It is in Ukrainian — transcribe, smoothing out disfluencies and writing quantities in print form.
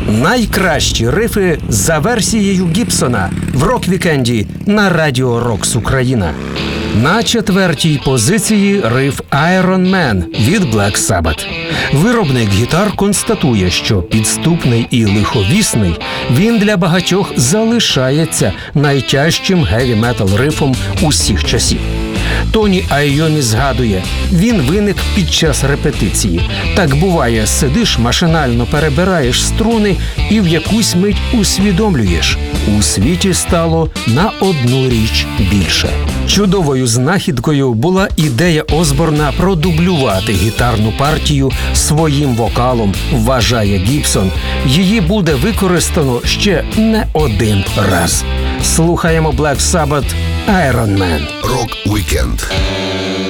Найкращі рифи за версією Гібсона в рок-вікенді на Радіо Рокс Україна. На 4-й позиції риф Iron Man від Black Sabbath. Виробник гітар констатує, що підступний і лиховісний, він для багатьох залишається найтяжчим геві-метал рифом усіх часів. Тоні Айомі згадує, він виник під час репетиції. Так буває, сидиш, машинально перебираєш струни і в якусь мить усвідомлюєш – у світі стало на одну річ більше. Чудовою знахідкою була ідея Осборна продублювати гітарну партію своїм вокалом, вважає Гібсон. Її буде використано ще не один раз. Слухаємо Black Sabbath «Iron Man». Рок-вікенд.